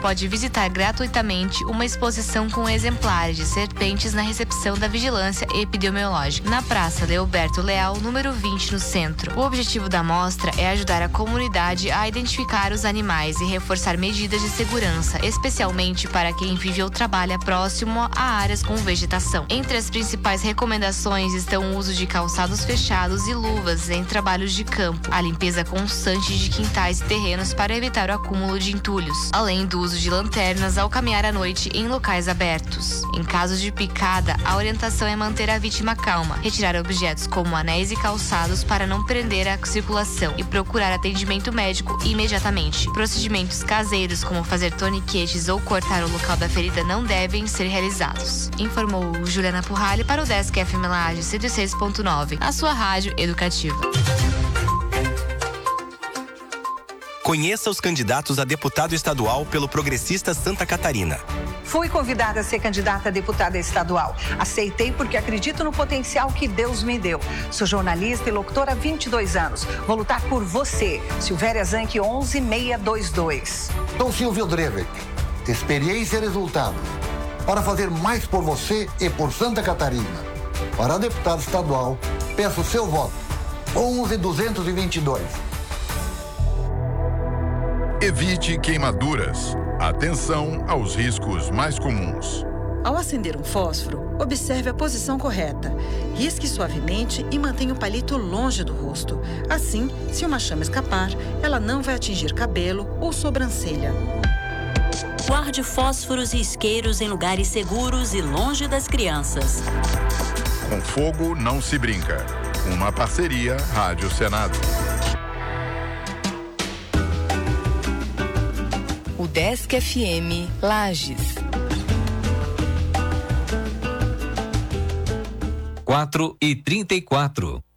pode visitar gratuitamente uma exposição com exemplares de serpentes na recepção da Vigilância Epidemiológica, na Praça Leoberto Leal, número 20, no centro. O objetivo da mostra é ajudar a comunidade a identificar os animais e reforçar medidas de segurança, especialmente para quem vive ou trabalha próximo a áreas com vegetação. Entre as principais recomendações estão o uso de calçados fechados e luvas em trabalhos de campo, a limpeza constante de quintais e terrenos para evitar o acúmulo de entulhos, além do uso de lanternas ao caminhar à noite em locais abertos. Em casos de picada, a orientação é manter a vítima calma, retirar objetos como anéis e calçados para não prender a circulação e procurar atendimento médico imediatamente. Procedimentos caseiros como fazer toniquetes ou cortar o local da ferida não devem ser realizados. Informou Juliana Purrali para o Desk FM Lages 106.9, a sua rádio educativa. Conheça os candidatos a deputado estadual pelo Progressista Santa Catarina. Fui convidada a ser candidata a deputada estadual. Aceitei porque acredito no potencial que Deus me deu. Sou jornalista e locutora há 22 anos. Vou lutar por você. Silvéria Zanck 11622. Sou Silvio Drevet. Experiência e resultados. Para fazer mais por você e por Santa Catarina. Para deputado estadual, peço seu voto. 11222. Evite queimaduras. Atenção aos riscos mais comuns. Ao acender um fósforo, observe a posição correta. Risque suavemente e mantenha o palito longe do rosto. Assim, se uma chama escapar, ela não vai atingir cabelo ou sobrancelha. Guarde fósforos e isqueiros em lugares seguros e longe das crianças. Com fogo não se brinca. Uma parceria Rádio Senado. O Desk FM Lages. 4h34.